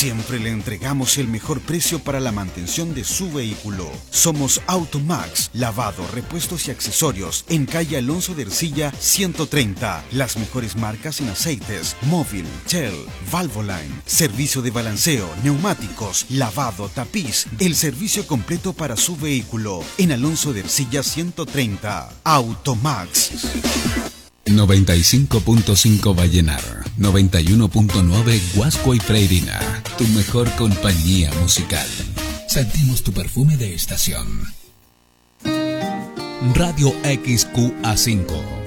Siempre le entregamos el mejor precio para la mantención de su vehículo. Somos Automax, lavado, repuestos y accesorios en calle Alonso de Ercilla 130. Las mejores marcas en aceites, Móvil, Shell, Valvoline, servicio de balanceo, neumáticos, lavado, tapiz, el servicio completo para su vehículo en Alonso de Ercilla 130. Automax. 95.5 Vallenar, 91.9 Huasco y Freirina, tu mejor compañía musical. Sentimos tu perfume de estación. Radio XQA5